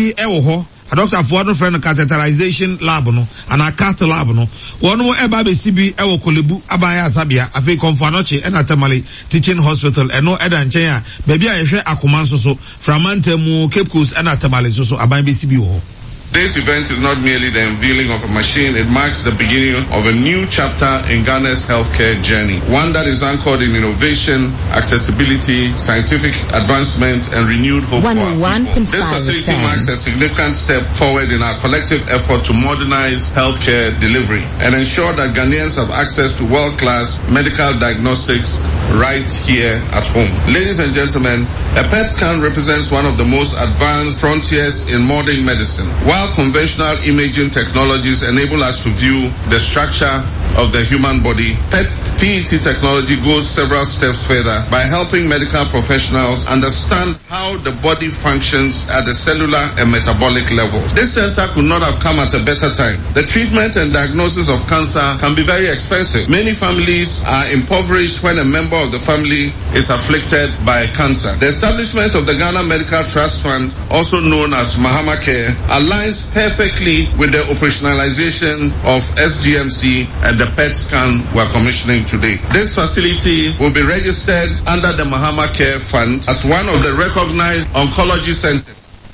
bi ewo ho a doctor for no friend catheterization lab no and a cath lab no one mo eba be sibi ewo Kolebu abaya asabia afi Komfanoche and Atamale teaching hospital and no eda nchen a baby a yehwe akomanso so Framantemu Cape Coast and Atamale so aban be sibi ho. This event is not merely the unveiling of a machine, it marks the beginning of a new chapter in Ghana's healthcare journey. One that is anchored in innovation, accessibility, scientific advancement, and renewed hope for our people. This facility marks a significant step forward in our collective effort to modernize healthcare delivery and ensure that Ghanaians have access to world-class medical diagnostics right here at home. Ladies and gentlemen, a PET scan represents one of the most advanced frontiers in modern medicine. While conventional imaging technologies enable us to view the structure of the human body, PET technology goes several steps further by helping medical professionals understand how the body functions at the cellular and metabolic levels. This center could not have come at a better time. The treatment and diagnosis of cancer can be very expensive. Many families are impoverished when a member of the family is afflicted by cancer. The establishment of the Ghana Medical Trust Fund, also known as Mahama Care, aligns perfectly with the operationalization of SGMC and the PET scan we're commissioning today. This facility will be registered under the Mahama Care Fund as one of the recognized oncology centers.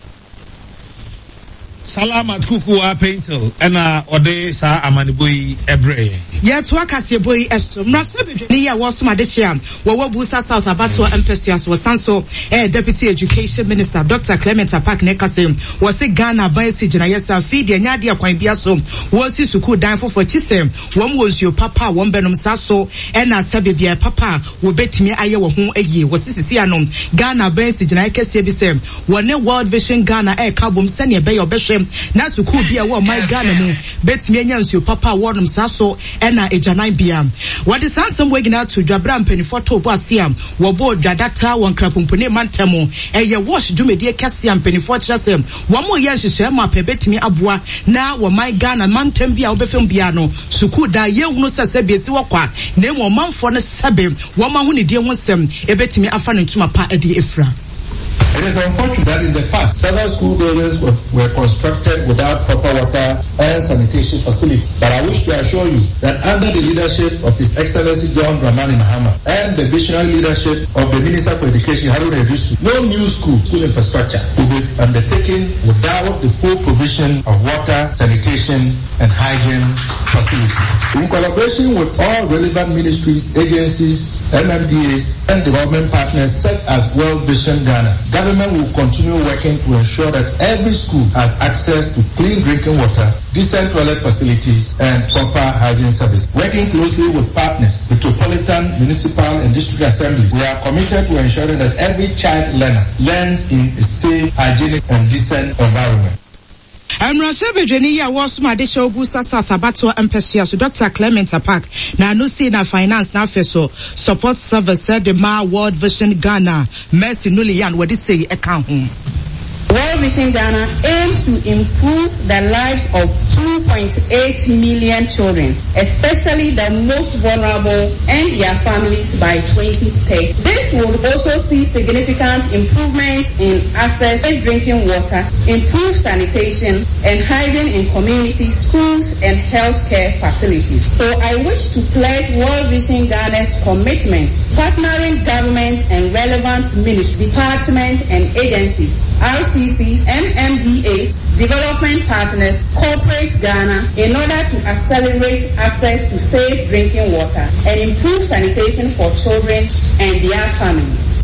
Salamat Kukua Paintel and Ode Sa Amanibui Ebre. Yet Wakasi boy Estom Rasabi was Madeshia, Wawabusa South Abato Empesias was Sanso, Deputy Education Minister Dr. Clement Apak Nekasim, was a Ghana Biasi Janayasa Fidi and Yadia Quimbiaso, was his who die for Chisem, one was your papa, one Benum Sasso, and a Sabia papa, will bet me Iowa whom a year was Sicianum, Ghana Biasi Janaka Sebisem, one World Vision Ghana Air Carbon Senia Bay or Beshem, Nasu could be a war my Ghana, bet me and your papa, Warnum Sasso, and a Janai Bia. What is handsome waking out to Jabram Penny for Tobasiam, Wabo Jadata, one Crapumpone Mantamo, and your wash do me dear Cassiam Penny for Chasem. One more year she share my pebet me abwa, now when my Ghana Mantembia Befum Biano, Sukuda, young no Sabi Siwaka, name one month for a Sabi, one man who dear one sem, a bet me a fan into my pa Eddie Ifra. It is unfortunate that in the past, several school buildings were constructed without proper water and sanitation facilities. But I wish to assure you that under the leadership of His Excellency John Dramani Mahama and the visionary leadership of the Minister for Education, Haruna Iddrisu, no new school infrastructure will be undertaken without the full provision of water, sanitation, and hygiene facilities. In collaboration with all relevant ministries, agencies, MMDAs, and development partners such as World Vision Ghana, government will continue working to ensure that every school has access to clean drinking water, decent toilet facilities, and proper hygiene service. Working closely with partners, Metropolitan, Municipal, and District Assembly, we are committed to ensuring that every child learner learns in a safe, hygienic, and decent environment. Virginia was my Busa South Abato Empesias, Dr. Clement Apak, na no see na finance na feso, support service said the Ma World Vision Ghana, Mercy Nulian, what is say account. World Vision Ghana aims to improve the lives of 2.8 million children, especially the most vulnerable and their families by 2030. This would also see significant improvements in access to drinking water, improved sanitation, and hygiene in communities, schools, and healthcare facilities. So I wish to pledge World Vision Ghana's commitment, partnering government and relevant ministries, departments, and agencies, RCCs, MMDAs, development partners, corporate Ghana, in order to accelerate access to safe drinking water and improve sanitation for children and their families.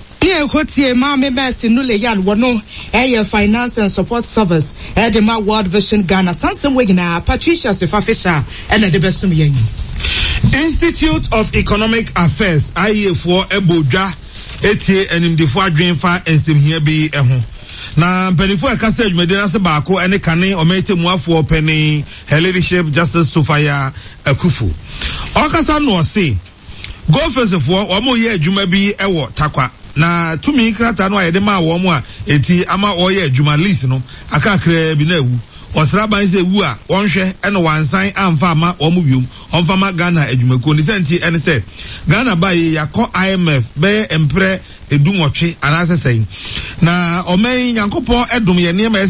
Finance and support service, Edema World Vision Ghana, Sansom Wigna, Patricia Sefafisha, and the best of Institute of Economic Affairs, IE4 Eboja, Eti and in the four drain fire and sim here be na penifo ekasa adwumade se baako ene kane omete muafo penny her leadership Justice Sofia Akufu okasa no se go firstfo omo ye adwuma bi ewo takwa na tumi krata no ayede ma wo mo a eti ama oye adwuma list no akakra bi na ewu osraban se ewu a wonhwe ene wansan amfa ama omo biom onfama Ghana adwumako ni senti ene se Ghana baye yakọ IMF be empre edunwotwe anase sen na omen yankopon edum ye niam